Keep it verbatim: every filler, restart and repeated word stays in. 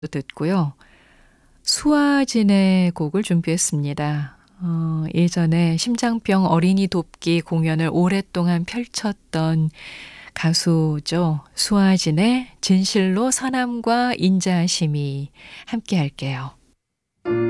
듣고요. 수아진의 곡을 준비했습니다. 어 예전에 심장병 어린이 돕기 공연을 오랫동안 펼쳤던 가수죠. 수아진의 진실로 선함과 인자하심이 함께 할게요.